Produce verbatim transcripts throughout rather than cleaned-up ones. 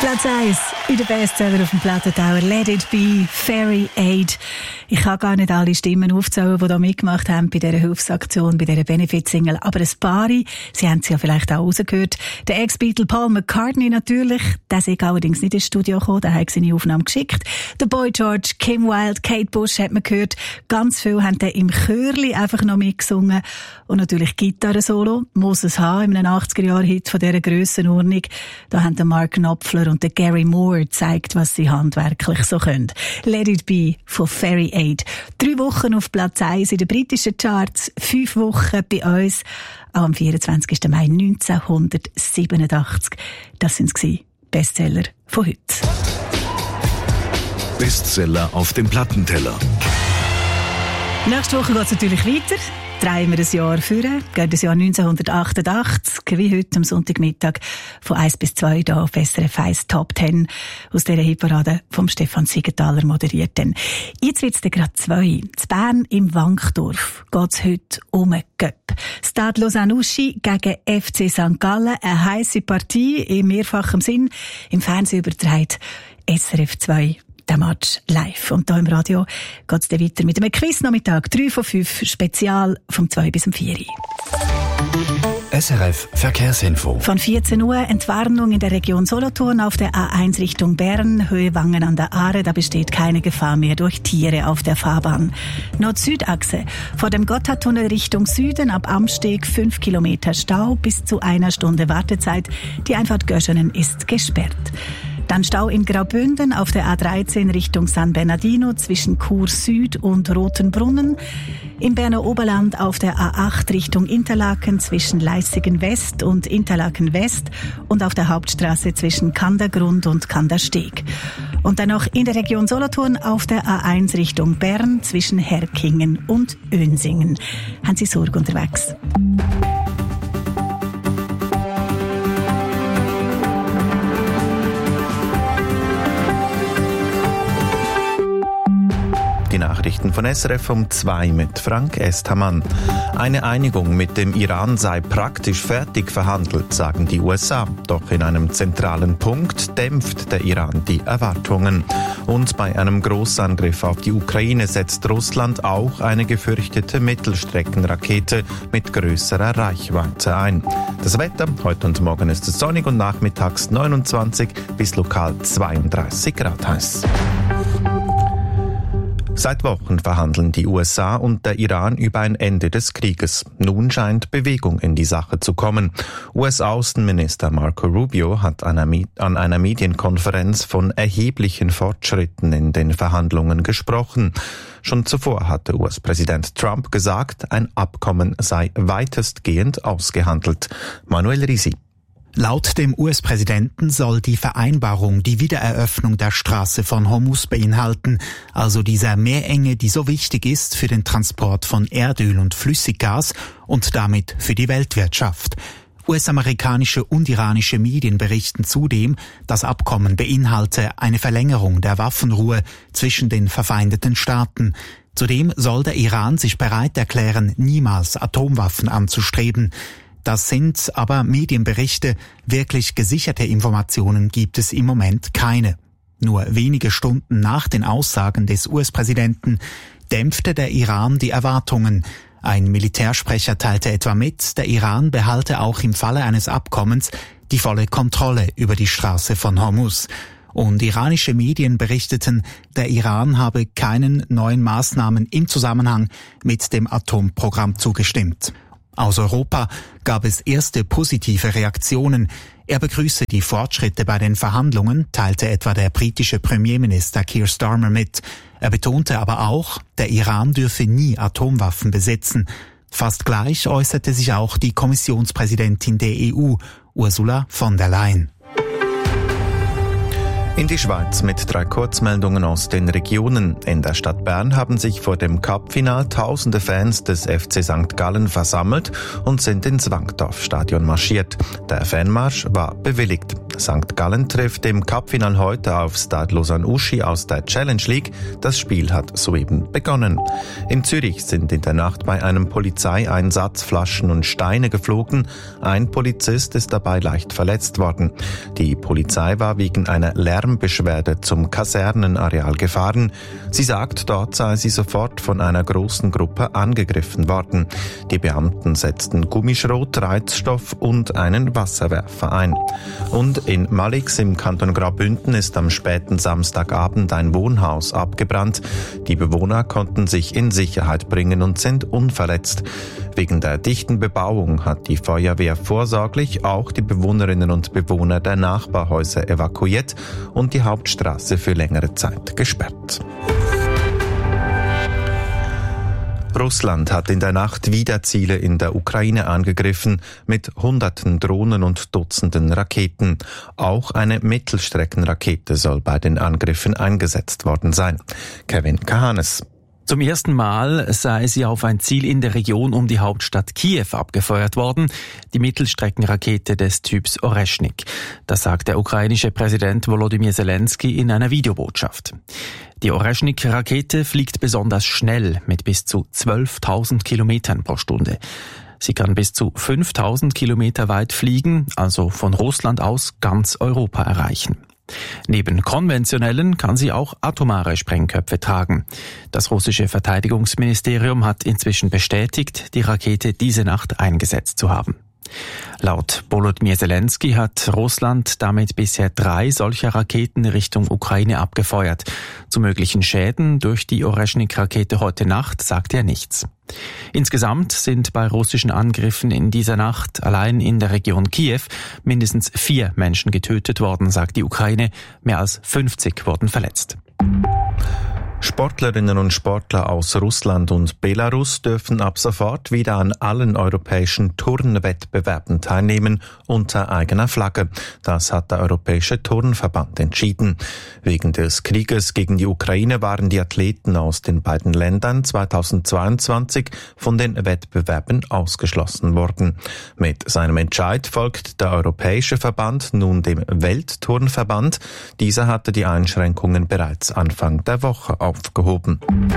Platz eins in der Bestseller auf dem Plattentauer. Let It Be, Fairy Aid. Ich kann gar nicht alle Stimmen aufzählen, die da mitgemacht haben bei dieser Hilfsaktion, bei dieser Benefit-Single. Aber ein paar, Sie haben es ja vielleicht auch rausgehört. Der Ex-Beatle Paul McCartney natürlich. Der ist allerdings nicht ins Studio gekommen, der hat seine Aufnahme geschickt. Der Boy George, Kim Wilde, Kate Bush hat man gehört. Ganz viele haben dann im Chörli einfach noch mitgesungen. Und natürlich Gitarre-Solo. Muss es haben, in einem achtziger-Jahr-Hit von dieser Grössenordnung. Da haben der Mark Knopfler und der Gary Moore gezeigt, was sie handwerklich so können. Let It Be von Fairy Aid. Drei Wochen auf Platz eins in den britischen Charts, fünf Wochen bei uns, auch am vierundzwanzigsten Mai neunzehnhundertsiebenundachtzig. Das sind sie, Bestseller von heute. Bestseller auf dem Plattenteller. Nächste Woche geht es natürlich weiter. Drehen wir ein Jahr führen, gehen das Jahr neunzehnhundertachtundachtzig, wie heute am Sonntagmittag, von eins bis zwei hier auf S R F eins Top zehn aus dieser Hitparade vom Stefan Siegenthaler moderiert. Jetzt wird es gerade zwei. In Bern im Wankdorf geht es heute um einen Göpp. Stade Lausanne-Uschi gegen F C Sankt Gallen, eine heisse Partie im mehrfachen Sinn, im Fernsehen übertragen S R F zwei. Der Match live. Und hier im Radio geht es dann weiter mit einem Quiz-Nachmittag. drei von fünf Spezial vom zwei bis um vier. S R F Verkehrsinfo. Von vierzehn Uhr Entwarnung in der Region Solothurn auf der A eins Richtung Bern, Höhe Wangen an der Aare. Da besteht keine Gefahr mehr durch Tiere auf der Fahrbahn. Nord-Süd-Achse. Vor dem Gotthardtunnel Richtung Süden ab Amsteg fünf Kilometer Stau bis zu einer Stunde Wartezeit. Die Einfahrt Göschenen ist gesperrt. Dann Stau in Graubünden auf der A dreizehn Richtung San Bernardino zwischen Chur Süd und Rotenbrunnen. Im Berner Oberland auf der A acht Richtung Interlaken zwischen Leissigen West und Interlaken West und auf der Hauptstraße zwischen Kandergrund und Kandersteg. Und dann noch in der Region Solothurn auf der A eins Richtung Bern zwischen Herkingen und Önsingen. Haben Sie Sorge unterwegs? Die Nachrichten von S R F um zwei mit Frank Esthamann. Eine Einigung mit dem Iran sei praktisch fertig verhandelt, sagen die U S A. Doch in einem zentralen Punkt dämpft der Iran die Erwartungen. Und bei einem Großangriff auf die Ukraine setzt Russland auch eine gefürchtete Mittelstreckenrakete mit größerer Reichweite ein. Das Wetter, heute und morgen ist es sonnig und nachmittags neunundzwanzig bis lokal zweiunddreißig Grad heiß. Seit Wochen verhandeln die U S A und der Iran über ein Ende des Krieges. Nun scheint Bewegung in die Sache zu kommen. U S-Außenminister Marco Rubio hat an einer Medienkonferenz von erheblichen Fortschritten in den Verhandlungen gesprochen. Schon zuvor hatte U S-Präsident Trump gesagt, ein Abkommen sei weitestgehend ausgehandelt. Manuel Risi. Laut dem U S-Präsidenten soll die Vereinbarung die Wiedereröffnung der Straße von Hormuz beinhalten, also dieser Meerenge, die so wichtig ist für den Transport von Erdöl und Flüssiggas und damit für die Weltwirtschaft. U S-amerikanische und iranische Medien berichten zudem, das Abkommen beinhalte eine Verlängerung der Waffenruhe zwischen den verfeindeten Staaten. Zudem soll der Iran sich bereit erklären, niemals Atomwaffen anzustreben. Das sind aber Medienberichte, wirklich gesicherte Informationen gibt es im Moment keine. Nur wenige Stunden nach den Aussagen des U S-Präsidenten dämpfte der Iran die Erwartungen. Ein Militärsprecher teilte etwa mit, der Iran behalte auch im Falle eines Abkommens die volle Kontrolle über die Straße von Hormuz. Und iranische Medien berichteten, der Iran habe keinen neuen Maßnahmen im Zusammenhang mit dem Atomprogramm zugestimmt. Aus Europa gab es erste positive Reaktionen. Er begrüße die Fortschritte bei den Verhandlungen, teilte etwa der britische Premierminister Keir Starmer mit. Er betonte aber auch, der Iran dürfe nie Atomwaffen besitzen. Fast gleich äußerte sich auch die Kommissionspräsidentin der E U, Ursula von der Leyen. In die Schweiz mit drei Kurzmeldungen aus den Regionen. In der Stadt Bern haben sich vor dem Cup-Final tausende Fans des F C Sankt Gallen versammelt und sind ins Wankdorf-Stadion marschiert. Der Fanmarsch war bewilligt. Sankt Gallen trifft im Cup-Final heute auf Stade Lausanne-Uschi aus der Challenge League. Das Spiel hat soeben begonnen. In Zürich sind in der Nacht bei einem Polizeieinsatz Flaschen und Steine geflogen. Ein Polizist ist dabei leicht verletzt worden. Die Polizei war wegen einer Lärmbeschwerde zum Kasernenareal gefahren. Sie sagt, dort sei sie sofort von einer großen Gruppe angegriffen worden. Die Beamten setzten Gummischrot, Reizstoff und einen Wasserwerfer ein. Und in Malix im Kanton Graubünden ist am späten Samstagabend ein Wohnhaus abgebrannt. Die Bewohner konnten sich in Sicherheit bringen und sind unverletzt. Wegen der dichten Bebauung hat die Feuerwehr vorsorglich auch die Bewohnerinnen und Bewohner der Nachbarhäuser evakuiert und die Hauptstraße für längere Zeit gesperrt. Russland hat in der Nacht wieder Ziele in der Ukraine angegriffen, mit hunderten Drohnen und Dutzenden Raketen. Auch eine Mittelstreckenrakete soll bei den Angriffen eingesetzt worden sein. Kevin Kahanes. Zum ersten Mal sei sie auf ein Ziel in der Region um die Hauptstadt Kiew abgefeuert worden, die Mittelstreckenrakete des Typs Oreschnik. Das sagt der ukrainische Präsident Volodymyr Zelensky in einer Videobotschaft. Die Oreschnik-Rakete fliegt besonders schnell mit bis zu zwölftausend Kilometern pro Stunde. Sie kann bis zu fünftausend Kilometer weit fliegen, also von Russland aus ganz Europa erreichen. Neben konventionellen kann sie auch atomare Sprengköpfe tragen. Das russische Verteidigungsministerium hat inzwischen bestätigt, die Rakete diese Nacht eingesetzt zu haben. Laut Volodymyr Zelensky hat Russland damit bisher drei solcher Raketen Richtung Ukraine abgefeuert. Zu möglichen Schäden durch die Oreschnik-Rakete heute Nacht sagt er nichts. Insgesamt sind bei russischen Angriffen in dieser Nacht allein in der Region Kiew mindestens vier Menschen getötet worden, sagt die Ukraine. Mehr als fünfzig wurden verletzt. Sportlerinnen und Sportler aus Russland und Belarus dürfen ab sofort wieder an allen europäischen Turnwettbewerben teilnehmen unter eigener Flagge. Das hat der Europäische Turnverband entschieden. Wegen des Krieges gegen die Ukraine waren die Athleten aus den beiden Ländern zweitausendzweiundzwanzig von den Wettbewerben ausgeschlossen worden. Mit seinem Entscheid folgt der Europäische Verband nun dem Weltturnverband. Dieser hatte die Einschränkungen bereits Anfang der Woche aufgehoben.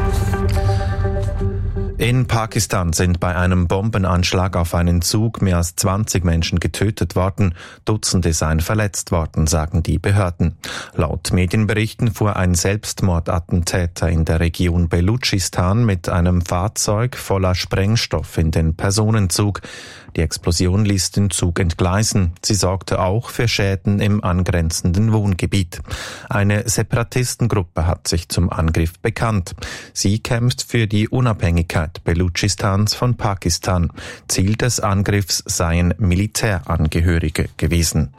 In Pakistan sind bei einem Bombenanschlag auf einen Zug mehr als zwanzig Menschen getötet worden, Dutzende seien verletzt worden, sagen die Behörden. Laut Medienberichten fuhr ein Selbstmordattentäter in der Region Belutschistan mit einem Fahrzeug voller Sprengstoff in den Personenzug. Die Explosion ließ den Zug entgleisen. Sie sorgte auch für Schäden im angrenzenden Wohngebiet. Eine Separatistengruppe hat sich zum Angriff bekannt. Sie kämpft für die Unabhängigkeit Belutschistans von Pakistan. Ziel des Angriffs seien Militärangehörige gewesen.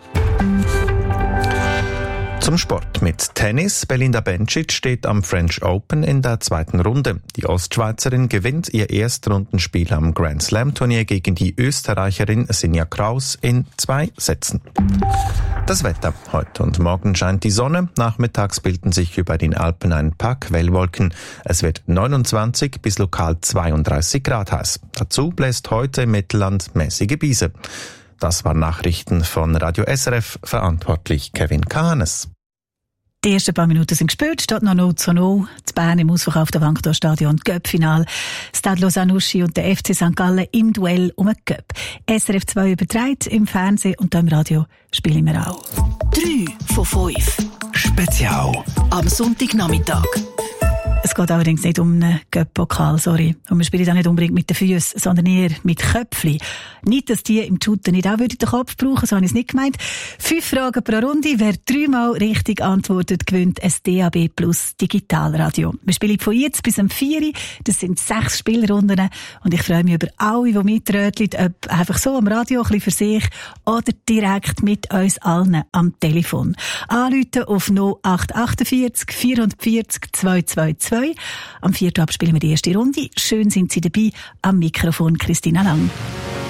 Zum Sport mit Tennis. Belinda Bencic steht am French Open in der zweiten Runde. Die Ostschweizerin gewinnt ihr Erstrundenspiel am Grand Slam Turnier gegen die Österreicherin Sinja Kraus in zwei Sätzen. Das Wetter. Heute und morgen scheint die Sonne. Nachmittags bilden sich über den Alpen ein paar Quellwolken. Es wird neunundzwanzig bis lokal zweiunddreißig Grad heiß. Dazu bläst heute im Mittelland mäßige Brise. Das waren Nachrichten von Radio S R F, verantwortlich Kevin Kahanes. Die ersten paar Minuten sind gespielt, steht noch null zu null. Das Bern im ausverkauften Wankdorf-Stadion, Göpp-Final. Stade Lausanne-Uschi und der F C Sankt Gallen im Duell um den Göpp. S R F zwei überträgt im Fernsehen und im Radio spielen wir auch. Drei von fünf. Spezial. Am Sonntagnachmittag. Es geht allerdings nicht um einen Göpp-Pokal, sorry. Und wir spielen auch nicht unbedingt mit den Füßen, sondern eher mit Köpfli. Nicht, dass die im Shooten nicht auch den Kopf brauchen, so habe ich es nicht gemeint. Fünf Fragen pro Runde. Wer dreimal richtig antwortet, gewinnt ein D A B Plus Digitalradio. Wir spielen von jetzt bis am vier. Das sind sechs Spielrunden. Und ich freue mich über alle, die mitröteln, ob einfach so am Radio, ein bisschen für sich, oder direkt mit uns allen am Telefon. Anrufen auf null acht achtundvierzig vierundvierzig zweihundertzweiundzwanzig. Am vierten abspielen wir die erste Runde. Schön sind Sie dabei. Am Mikrofon Christina Lang.